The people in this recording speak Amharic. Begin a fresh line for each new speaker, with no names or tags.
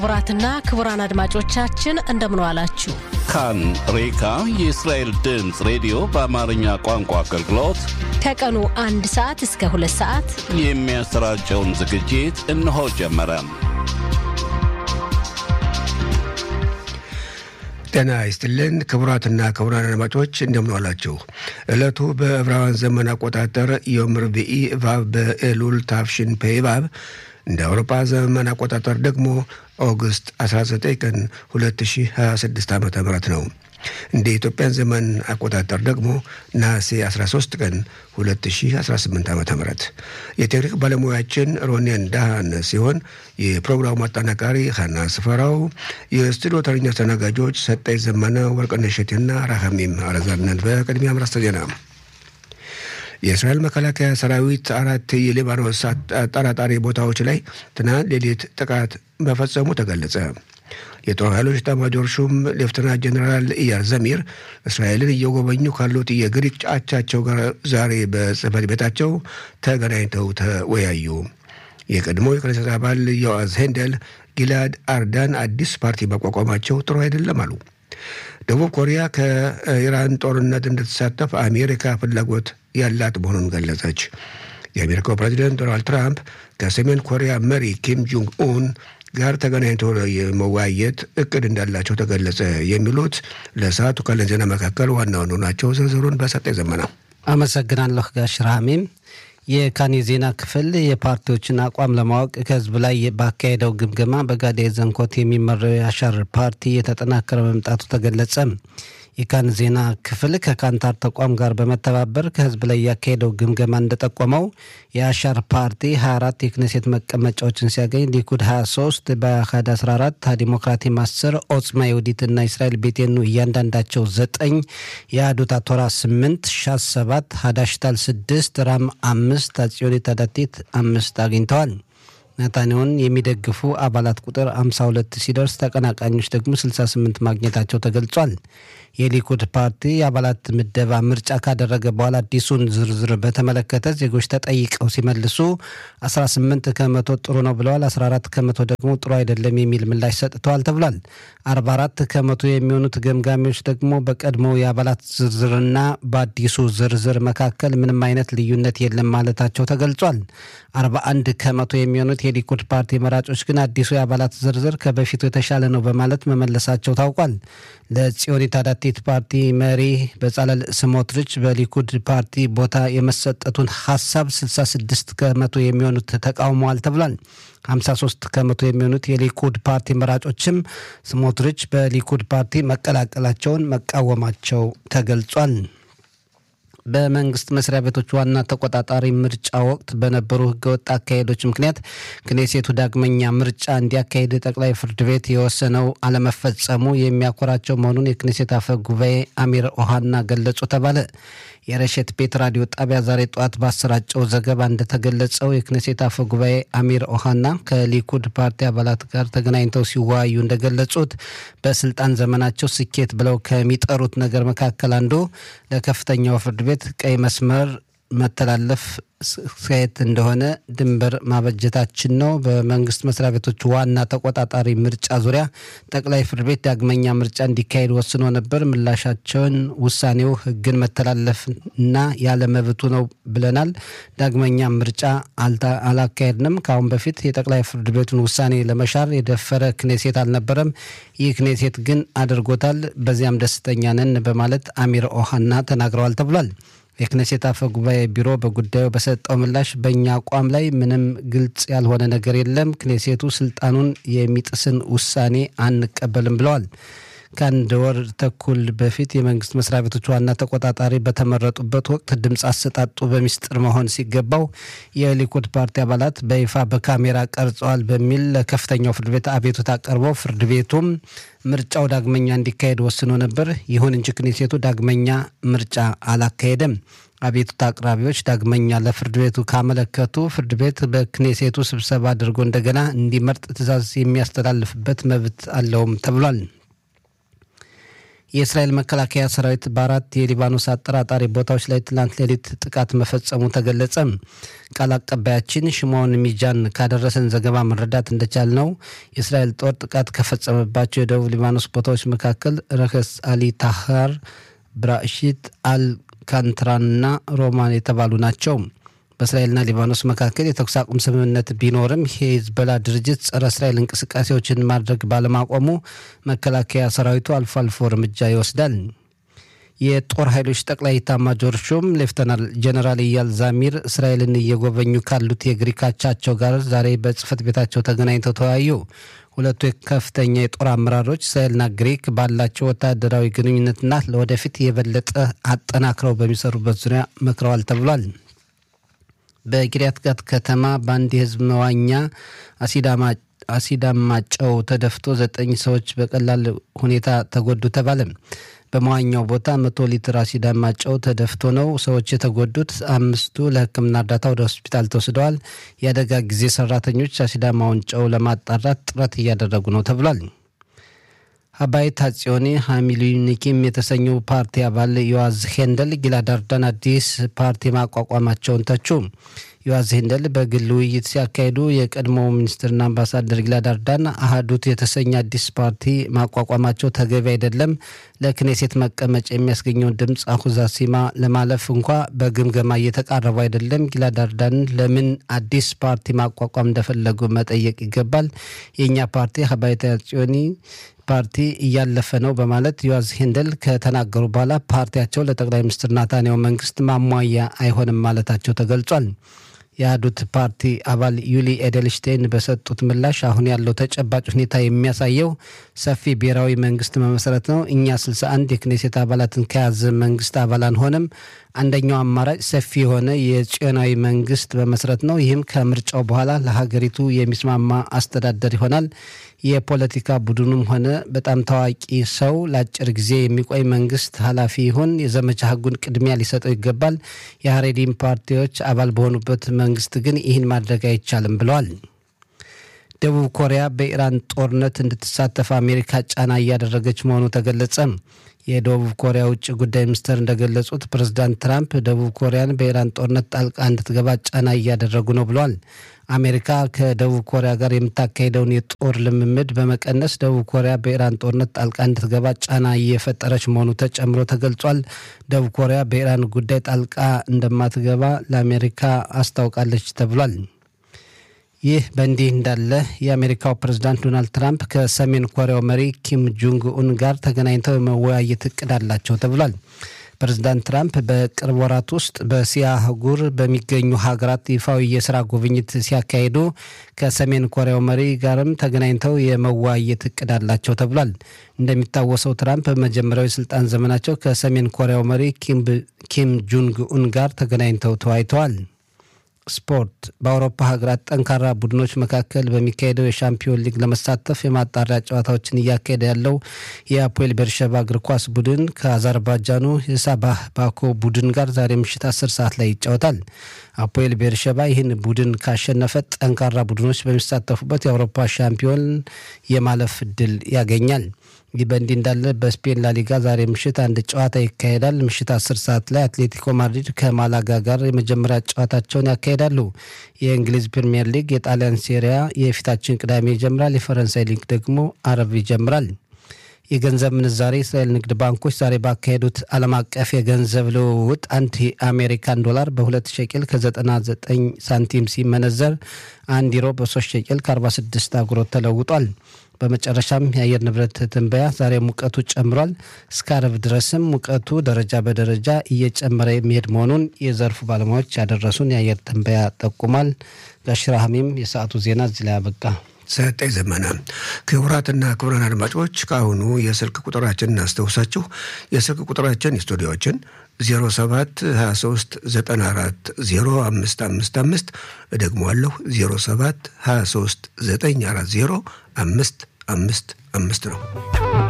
ክቡራትና ክቡራን አድማጮቻችን እንደምን ዋላችሁ።
ካን ሬካ የእስራኤል ድምጽ ሬዲዮ በአማርኛ ቋንቋ አገልግሎት
ከቀኑ 1 ሰዓት እስከ 2 ሰዓት
የሚያሰራጨውን ዝግጅት እነሆ ጀመረ።
ጤና ይስጥልን ክቡራትና ክቡራን አድማጮች እንደምን ዋላችሁ። ዕለቱ በዕብራውያን ዘመን አቆጣጠር ዮም ረቡዕ ቫቭ በኤሉል ታፍሽን ፔቫቭ እንደ አውሮፓ ዘመን አቆጣጠር ደግሞ ኦገስት 19 ቀን 2026 ዓ.ም ነው። እንደ ኢትዮጵያን ዘመን አቆጣጠር ደግሞ ነሐሴ 13 ቀን 2018 ዓ.ም። የቴክኒክ ባለሙያችን ሮኔን ዳሃን ሲሆን የፕሮግራሙ አጠናቃሪ ሐና ስፈራው፣ የስቱዲዮ ተረኛ አስተናጋጆች ሰጠኝ ዘመነ፣ ወርቅነሽ እሸቴና ራህሚም አረዛነን። በቅድሚያ አርዕስተ ዜና። የእስራኤል መከላከያ ሰራዊት 4 የሊባኖስ አጠራጣሪ ቦታዎች ላይ ትናንት ሌሊት ጥቃት መፈጸሙ ተገለጸ። የጦር ኃይሎች ኤታማዦር ሹም ሌፍተናንት ጀነራል ኢያር ዘሚር እስራኤልን እየጎበኙ ካሉት የግሪክ አቻቸው ጋር ዛሬ በጽህፈት ቤታቸው ተገናኝተው ተወያዩ። የቀድሞ የክኔሴት አባል ዮአዝ ሄንደል ጊላድ አርዳን አዲስ ፓርቲ ማቋቋማቸው ጥሩ አይደለም አሉ። ደቡብ ኮሪያ ከኢራን ጦርነት እንድትሳተፍ አሜሪካ ፍላጎት ያላት መሆኑን ገለጸች። የአሜሪካው ፕሬዚደንት ዶናልድ ትራምፕ ከሰሜን ኮሪያ መሪ ኪም ጆንግ ኡን ጋር ተገናኝተው የመወያየት እቅድ እንዳላቸው ተገለጸ። የሚሉት ለሰዓቱ ካለን ዜና መካከል ዋና ዋና ናቸው። ዝርዝሩን በሰጠኝ ዘመና።
አመሰግናለሁ ጋሽ ራህሚም። የካን ዜና ክፍል የፓርቲዎችን አቋም ለማወቅ ከህዝብ ላይ ባካሄደው ግምገማ በጋዲ ዘንኮት የሚመራው የአሻር ፓርቲ የተጠናከረ መምጣቱ ተገለጸ። የካን ዜና ክፍል ከካንታር ተቋም ጋር በመተባበር ከህዝብ ላይ ያካሄደው ግምገማ እንደጠቆመው የአሻር ፓርቲ 24 የክኔሴት መቀመጫዎችን ሲያገኝ ሊኩድ 23፣ በአሃድ 14፣ ዲሞክራቲም 10፣ ኦጽማ ይሁዲትና እስራኤል ቤቴኑ እያንዳንዳቸው 9፣ የአዱታ ቶራ 8፣ ሻስ 7፣ ሀዳሽታል 6፣ ራም 5፣ አጽዮኒት አዳቲት 5 አግኝተዋል። ነታንያሁን የሚደግፉ አባላት ቁጥር 52 ሲደርስ ተቀናቃኞች ደግሞ 68 ማግኘታቸው ተገልጿል። የሊኩድ ፓርቲ የአባላት ምደባ ምርጫ ካደረገ በኋላ አዲሱን ዝርዝር በተመለከተ ዜጎች ተጠይቀው ሲመልሱ 18 ከመቶ ጥሩ ነው ብለዋል፣ 14 ከመቶ ደግሞ ጥሩ አይደለም የሚል ምላሽ ሰጥተዋል ተብሏል። 44 ከመቶ የሚሆኑት ገምጋሚዎች ደግሞ በቀድሞው የአባላት ዝርዝርና በአዲሱ ዝርዝር መካከል ምንም አይነት ልዩነት የለም ማለታቸው ተገልጿል። 41 ከመቶ የሚሆኑት የሊኩድ ፓርቲ መራጮች ግን አዲሱ የአባላት ዝርዝር ከበፊቱ የተሻለ ነው በማለት መመለሳቸው ታውቋል። ለጽዮኒት አዳቲት ፓርቲ መሪ በጻለል ስሞትሪች በሊኩድ ፓርቲ ቦታ የመሰጠቱን ሐሳብ 66 ከመቶ የሚሆኑት ተቃውመዋል ተብሏል። 53 ከመቶ የሚሆኑት የሊኩድ ፓርቲ መራጮችም ስሞትሪች በሊኩድ ፓርቲ መቀላቀላቸውን መቃወማቸው ተገልጿል። በመንግስት መስሪያ ቤቶች ዋና ተቆጣጣሪ ምርጫ ወቅት በነበሩ ህገወጥ አካሄዶች ምክንያት ክኔሴቱ ዳግመኛ ምርጫ እንዲያካሄድ ጠቅላይ ፍርድ ቤት የወሰነው አለመፈጸሙ የሚያኮራቸው መሆኑን የክኔሴት አፈ ጉባኤ አሚር ኦሃና ገለጹ ተባለ። የረሸት ቤት ራዲዮ ጣቢያ ዛሬ ጠዋት ባሰራጨው ዘገባ እንደተገለጸው የክኔሴት አፈ ጉባኤ አሚር ኦሃና ከሊኩድ ፓርቲ አባላት ጋር ተገናኝተው ሲወያዩ እንደገለጹት በስልጣን ዘመናቸው ስኬት ብለው ከሚጠሩት ነገር መካከል አንዱ ለከፍተኛው ፍርድ ቤት ቀይ መስመር መተላለፍ ስኬት እንደሆነ ድንበር ማበጀታችን ነው። በመንግስት መስሪያ ቤቶች ዋና ተቆጣጣሪ ምርጫ ዙሪያ ጠቅላይ ፍርድ ቤት ዳግመኛ ምርጫ እንዲካሄድ ወስኖ ነበር። ምላሻቸውን ውሳኔው ህግን መተላለፍና ያለ መብቱ ነው ብለናል። ዳግመኛ ምርጫ አላካሄድንም። ከአሁን በፊት የጠቅላይ ፍርድ ቤቱን ውሳኔ ለመሻር የደፈረ ክኔሴት አልነበረም። ይህ ክኔሴት ግን አድርጎታል። በዚያም ደስተኛ ነን በማለት አሚር ኦሃና ተናግረዋል ተብሏል። የክኔሴት አፈ ጉባኤ ቢሮ በጉዳዩ በሰጠው ምላሽ በእኛ አቋም ላይ ምንም ግልጽ ያልሆነ ነገር የለም፣ ክኔሴቱ ስልጣኑን የሚጥስን ውሳኔ አንቀበልም ብለዋል። ከአንድ ወር ተኩል በፊት የመንግስት መስሪያ ቤቶች ዋና ተቆጣጣሪ በተመረጡበት ወቅት ድምፅ አሰጣጡ በሚስጥር መሆን ሲገባው የሊኩድ ፓርቲ አባላት በይፋ በካሜራ ቀርጸዋል በሚል ለከፍተኛው ፍርድ ቤት አቤቱታ ቀርበው ፍርድ ቤቱም ምርጫው ዳግመኛ እንዲካሄድ ወስኖ ነበር። ይሁን እንጂ ክኔሴቱ ዳግመኛ ምርጫ አላካሄደም። አቤቱታ አቅራቢዎች ዳግመኛ ለፍርድ ቤቱ ካመለከቱ ፍርድ ቤት በክኔሴቱ ስብሰባ አድርጎ እንደገና እንዲመርጥ ትዕዛዝ የሚያስተላልፍበት መብት አለውም ተብሏል። የእስራኤል መከላከያ ሰራዊት በአራት የሊባኖስ አጠራጣሪ ቦታዎች ላይ ትናንት ሌሊት ጥቃት መፈጸሙ ተገለጸ። ቃል አቀባያችን ሽሞን ሚጃን ካደረሰን ዘገባ መረዳት እንደቻልነው የእስራኤል ጦር ጥቃት ከፈጸመባቸው የደቡብ ሊባኖስ ቦታዎች መካከል ረከስ አሊ ታሃር፣ ብራሺት አልካንትራንና ሮማን የተባሉ ናቸው። በእስራኤልና ሊባኖስ መካከል የተኩስ አቁም ስምምነት ቢኖርም የሂዝቦላ ድርጅት ጸረ እስራኤል እንቅስቃሴዎችን ማድረግ ባለማቆሙ መከላከያ ሰራዊቱ አልፎ አልፎ እርምጃ ይወስዳል። የጦር ኃይሎች ጠቅላይ ኤታማዦር ሹም ሌፍተናል ጀነራል ኢያል ዛሚር እስራኤልን እየጎበኙ ካሉት የግሪክ አቻቸው ጋር ዛሬ በጽህፈት ቤታቸው ተገናኝተው ተወያዩ። ሁለቱ ከፍተኛ የጦር አመራሮች እስራኤልና ግሪክ ባላቸው ወታደራዊ ግንኙነትና ለወደፊት የበለጠ አጠናክረው በሚሰሩበት ዙሪያ መክረዋል ተብሏል። በቂርያት ጋት ከተማ በአንድ የህዝብ መዋኛ አሲዳማ ጨው ተደፍቶ 9 ሰዎች በቀላል ሁኔታ ተጎዱ ተባለ። በመዋኛው ቦታ 100 ሊትር አሲዳማ ጨው ተደፍቶ ነው ሰዎች የተጎዱት። 5ቱ ለሕክምና እርዳታ ወደ ሆስፒታል ተወስደዋል። የአደጋ ጊዜ ሰራተኞች አሲዳማውን ጨው ለማጣራት ጥረት እያደረጉ ነው ተብሏል። አባይት አጽዮኒ ሃሚሉኒኪም የተሰኘው ፓርቲ አባል ዮአዝ ሄንደል ጊላድ አርዳን አዲስ ፓርቲ ማቋቋማቸውን ተቹ። ዮአዝ ሄንደል በግል ውይይት ሲያካሂዱ የቀድሞው ሚኒስትርና አምባሳደር ጊላድ አርዳን አሃዱት የተሰኘ አዲስ ፓርቲ ማቋቋማቸው ተገቢ አይደለም፣ ለክኔሴት መቀመጫ የሚያስገኘውን ድምፅ አሁዛሲማ ለማለፍ እንኳ በግምገማ እየተቃረቡ አይደለም። ጊላድ አርዳን ለምን አዲስ ፓርቲ ማቋቋም እንደፈለጉ መጠየቅ ይገባል። የእኛ ፓርቲ አባይት አጽዮኒ ፓርቲ እያለፈ ነው በማለት ዮአዝ ሄንደል ከተናገሩ በኋላ ፓርቲያቸው ለጠቅላይ ሚኒስትር ናታንያሁ መንግስት ማሟያ አይሆንም ማለታቸው ተገልጿል። የአህዱት ፓርቲ አባል ዩሊ ኤደልሽቴን በሰጡት ምላሽ አሁን ያለው ተጨባጭ ሁኔታ የሚያሳየው ሰፊ ብሔራዊ መንግስት መመስረት ነው። እኛ 61 የክኔሴት አባላትን ከያዘ መንግስት አባል አንሆንም። አንደኛው አማራጭ ሰፊ የሆነ የጽዮናዊ መንግስት መመስረት ነው። ይህም ከምርጫው በኋላ ለሀገሪቱ የሚስማማ አስተዳደር ይሆናል። የፖለቲካ ቡድኑም ሆነ በጣም ታዋቂ ሰው ለአጭር ጊዜ የሚቆይ መንግስት ኃላፊ ይሁን የዘመቻ ህጉን ቅድሚያ ሊሰጠው ይገባል። የሀሬዲም ፓርቲዎች አባል በሆኑበት መንግስት ግን ይህን ማድረግ አይቻልም ብለዋል። ደቡብ ኮሪያ በኢራን ጦርነት እንድትሳተፍ አሜሪካ ጫና እያደረገች መሆኑ ተገለጸ። የደቡብ ኮሪያ ውጭ ጉዳይ ሚኒስትር እንደገለጹት ፕሬዝዳንት ትራምፕ ደቡብ ኮሪያን በኢራን ጦርነት ጣልቃ እንድትገባ ጫና እያደረጉ ነው ብለዋል። አሜሪካ ከደቡብ ኮሪያ ጋር የምታካሄደውን የጦር ልምምድ በመቀነስ ደቡብ ኮሪያ በኢራን ጦርነት ጣልቃ እንድትገባ ጫና እየፈጠረች መሆኑ ተጨምሮ ተገልጿል። ደቡብ ኮሪያ በኢራን ጉዳይ ጣልቃ እንደማትገባ ለአሜሪካ አስታውቃለች ተብሏል። ይህ በእንዲህ እንዳለ የአሜሪካው ፕሬዝዳንት ዶናልድ ትራምፕ ከሰሜን ኮሪያው መሪ ኪም ጆንግ ኡን ጋር ተገናኝተው የመወያየት እቅድ አላቸው ተብሏል። ፕሬዝዳንት ትራምፕ በቅርብ ወራት ውስጥ በእስያ አህጉር በሚገኙ ሀገራት ይፋዊ የስራ ጉብኝት ሲያካሂዱ ከሰሜን ኮሪያው መሪ ጋርም ተገናኝተው የመወያየት እቅድ አላቸው ተብሏል። እንደሚታወሰው ትራምፕ በመጀመሪያው የስልጣን ዘመናቸው ከሰሜን ኮሪያው መሪ ኪም ጆንግ ኡን ጋር ተገናኝተው ተወያይተዋል። ስፖርት በአውሮፓ ሀገራት ጠንካራ ቡድኖች መካከል በሚካሄደው የሻምፒዮን ሊግ ለመሳተፍ የማጣሪያ ጨዋታዎችን እያካሄደ ያለው የአፖኤል ቤርሸባ እግር ኳስ ቡድን ከአዘርባይጃኑ የሳባህ ባኮ ቡድን ጋር ዛሬ ምሽት 10 ሰዓት ላይ ይጫወታል። አፖኤል ቤርሸባ ይህን ቡድን ካሸነፈ ጠንካራ ቡድኖች በሚሳተፉበት የአውሮፓ ሻምፒዮን የማለፍ እድል ያገኛል። ይህ በእንዲህ እንዳለ በስፔን ላሊጋ ዛሬ ምሽት አንድ ጨዋታ ይካሄዳል። ምሽት 10 ሰዓት ላይ አትሌቲኮ ማድሪድ ከማላጋ ጋር የመጀመሪያ ጨዋታቸውን ያካሄዳሉ። የእንግሊዝ ፕሪሚየር ሊግ፣ የጣሊያን ሴሪያ የፊታችን ቅዳሜ ይጀምራል። የፈረንሳይ ሊግ ደግሞ አረብ ይጀምራል። የገንዘብ ምንዛሬ እስራኤል ንግድ ባንኮች ዛሬ ባካሄዱት ዓለም አቀፍ የገንዘብ ልውውጥ አንድ የአሜሪካን ዶላር በ2 ሸቄል ከ99 ሳንቲም ሲመነዘር 1 ዩሮ በ3 ሸቄል ከ46 አጉሮት ተለውጧል። በመጨረሻም የአየር ንብረት ትንበያ ዛሬ ሙቀቱ ጨምሯል። እስከ አረብ ድረስም ሙቀቱ ደረጃ በደረጃ እየጨመረ የሚሄድ መሆኑን የዘርፉ ባለሙያዎች ያደረሱን የአየር ትንበያ ጠቁሟል። ጋሽራሃሚም የሰዓቱ ዜና እዚህ ላይ አበቃ።
ሰጠኝ ዘመነ። ክቡራትና ክቡራን አድማጮች ከአሁኑ የስልክ ቁጥራችን እናስታውሳችሁ። የስልክ ቁጥራችን የስቱዲዮችን 07 23 94 0555 እደግመዋለሁ 07 23 940 555 ነው።